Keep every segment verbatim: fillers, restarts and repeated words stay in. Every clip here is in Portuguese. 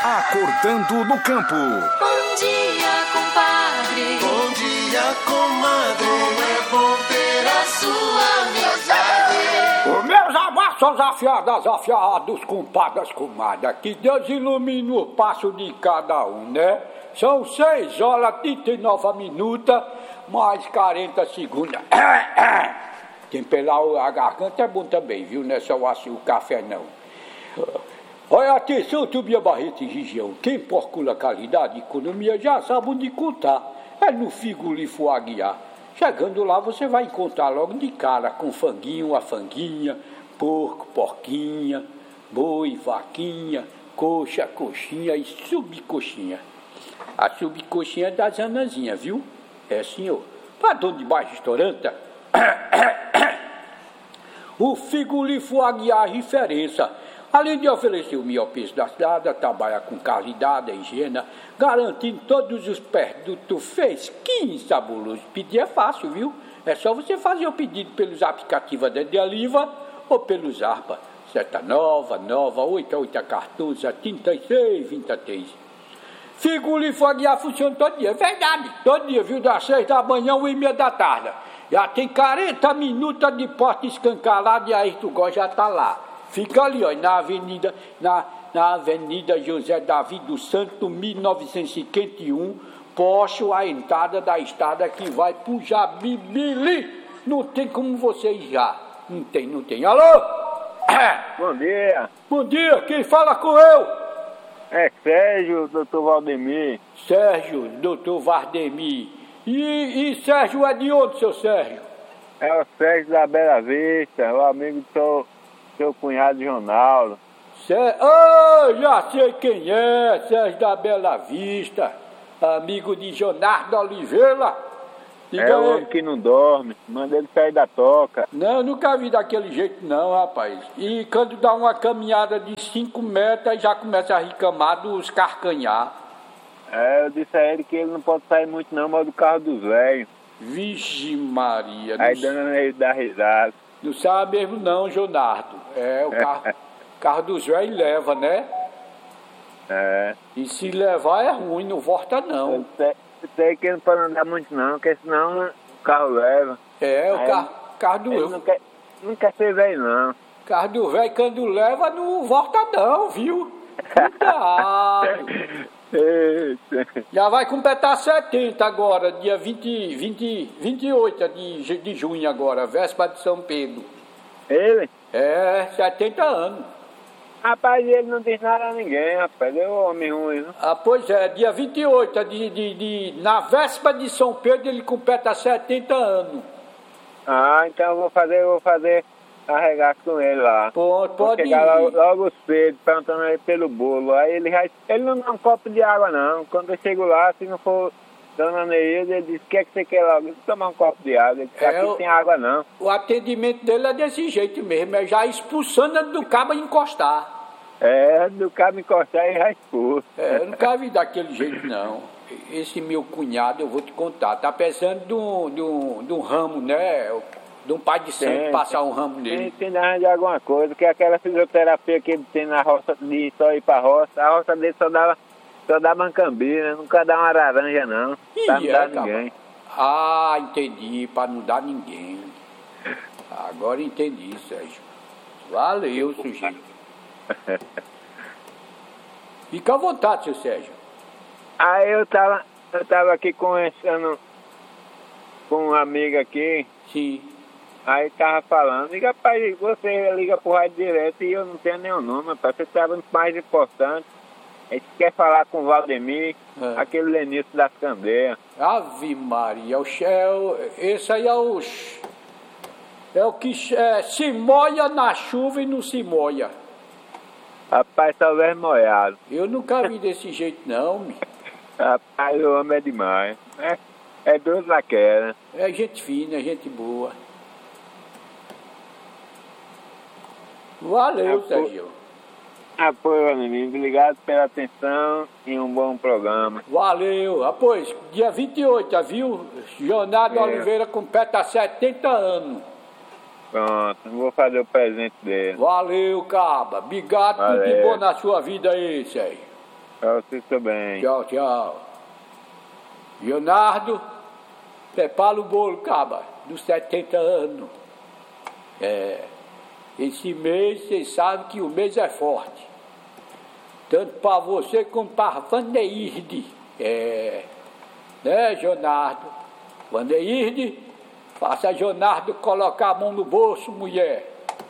Acordando no campo. Bom dia, compadre. Bom dia, comadre. Como é bom ter a sua amizade. Os meus abraços afiadas, afiados, compadres, comadres. Que Deus ilumine o passo de cada um, né? São seis horas e trinta e nove minutos, mais quarenta segundos. Temperar a garganta é bom também, viu? Não é só o café, não. Olha, atenção, Tubia Barreto e região. Quem procura qualidade e economia já sabe onde contar. É no Frigolifo Aguiar. Chegando lá, você vai encontrar logo de cara com fanguinho, a fanguinha, porco, porquinha, boi, vaquinha, coxa, coxinha e subcoxinha. A subcoxinha é das anazinhas, viu? É, senhor. Para dono de baixo restaurante, o Frigolifo Aguiar referência. Além de oferecer o melhor preço da cidade, trabalha com qualidade e higiene, garantindo todos os produtos fresquinhos e saborosos. Pedir é fácil, viu? É só você fazer o pedido pelos aplicativos da Deliva ou pelos ARPA. Seta nova, nova, oito oito quatorze, trinta e seis, vinte e três. Frigolifo Aguiar funciona todo dia, é verdade, todo dia, viu? Das seis da manhã, uma e meia da tarde. Já tem quarenta minutos de porta escancarada e aí tu gosta, já tá lá. Fica ali, ó, na avenida, na, na avenida José Davi dos Santos, mil novecentos e cinquenta e um, posto a entrada da estrada que vai pro Jabibili. Não tem como você ir já. Não tem, não tem. Alô? Bom dia. Bom dia, quem fala com eu? É Sérgio, doutor Valdemir. Sérgio, doutor Valdemir. E, e Sérgio é de onde, seu Sérgio? É o Sérgio da Bela Vista, o amigo do seu, seu cunhado Ronaldo. Sérgio, oh, já sei quem é, Sérgio da Bela Vista, amigo de Jonardo Oliveira. Diga é o aí. homem que não dorme, manda ele sair da toca. Não, nunca vi daquele jeito não, rapaz. E quando dá uma caminhada de cinco metros, já começa a reclamar dos carcanhar. É, eu disse a ele que ele não pode sair muito não, mas do carro dos velhos. Vixe Maria. Aí Não, dando ele dá risada. não sabe mesmo não, Jonardo. É, o carro, carro dos velhos leva, né? É. E se levar é ruim, não volta não. Eu sei, eu sei que ele não pode andar muito não, porque senão o carro leva. É, o Aí carro, carro do Ele não quer, não quer ser velho não. carro do velho quando leva não volta não, viu? Cuidado. Eita. Já vai completar setenta agora, dia vinte, vinte, vinte e oito de, ju- de junho agora, véspera de São Pedro. Ele? É, setenta anos. Rapaz, ele não diz nada a ninguém, rapaz. É um homem ruim, não? Ah, pois é, dia vinte e oito, de, de, de, na véspera de São Pedro ele completa setenta anos. Ah, então eu vou fazer, eu vou fazer arregaço com ele lá. Pode, Vou pode chegar logo, ir. logo cedo, perguntando ele pelo bolo. Aí ele vai, ele não dá um copo de água não. Quando eu chego lá, se não for Dona Neilda, ele diz, o que é que você quer logo? Eu disse, tomar um copo de água. Ele disse, É, aqui eu- não tem água não. O atendimento dele é desse jeito mesmo, é já expulsando do cabo a encostar. É, do cabo encostar e já expulso. É, eu nunca vi daquele jeito não. Esse meu cunhado, eu vou te contar, tá precisando de um, de um, de um ramo, né? De um pai de santo Tem, passar um ramo Tem, nele. tem de arranjar alguma coisa, que aquela fisioterapia que ele tem na roça, de só ir pra roça, a roça dele só dá, só dá mancambira, nunca dá uma laranja não. Ih, Pra não é, dar cara. ninguém. Ah, entendi, para não dar ninguém. Agora entendi, Sérgio. Valeu, sujeito. Fica à vontade, seu Sérgio. Aí eu tava, eu tava aqui conversando com um amigo aqui, Sim. aí tava falando, diga, rapaz, você liga pro rádio direto e eu não tenho nenhum nome, rapaz, você tava mais importante. A gente quer falar com o Valdemir, É. aquele Lenício das Candeias. Ave Maria, o, che- é o, esse aí é o... ch- É o que é, se molha na chuva e não se molha. Rapaz, talvez molhado. Eu nunca vi desse jeito não, mi. Rapaz, o homem é demais. É, é doido na queda. É gente fina, é gente boa. Valeu, É, pô. Sérgio. Ah, pô, Valdemir, obrigado pela atenção e um bom programa. Valeu. Ah, pois, dia vinte e oito, viu? Leonardo É. Oliveira completa setenta anos. Pronto, vou fazer o presente dele. Valeu, caba. Obrigado, tudo de Valeu. bom na sua vida aí, Sérgio. Eu estou bem. Tchau, tchau. Leonardo, prepara o bolo, caba, dos setenta anos. É, esse mês, vocês sabem que o mês é forte. Tanto para você como para Vandeirde. É, né, Leonardo? Vandeirde, faça Leonardo colocar a mão no bolso, mulher.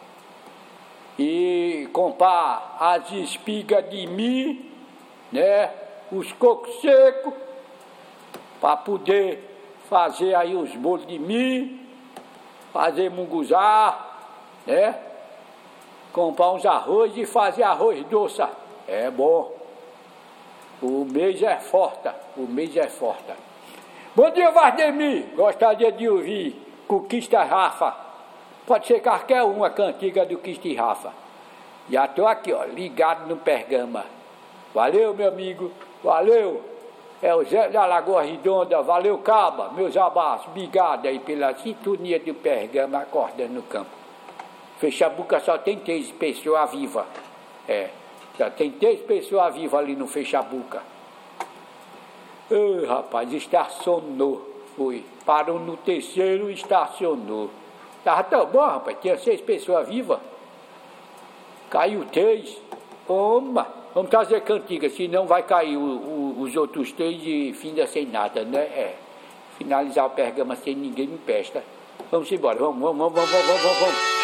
E comprar as espigas de milho, né? Os cocos secos, para poder fazer aí os bolos de milho, fazer munguzá, né? Comprar uns arroz e fazer arroz doce. É bom. O mês é forte, o mês é forte. Bom dia, Vardemir. Gostaria de ouvir Conquista Rafa. Pode ser qualquer uma cantiga do Conquista Rafa. Já estou aqui, ó, ligado no Pergama. Valeu, meu amigo. Valeu. É o Zé da Lagoa Redonda. Valeu, Caba. Meus abraços. Obrigado aí pela sintonia do Pergama acordando no campo. Fechabuca só tem três pessoas vivas. É. Já tem três pessoas vivas ali no Fechabuca. Ei, rapaz, estacionou. Foi. Parou no terceiro e estacionou. Tava tão bom, rapaz. Tinha seis pessoas vivas. Caiu três. Oma. Vamos trazer cantiga, senão vai cair o, o, os outros três e finda sem nada, né? É. Finalizar o Pergama sem ninguém me pesta. Vamos embora. Vamos, vamos, vamos, vamos, vamos, vamos.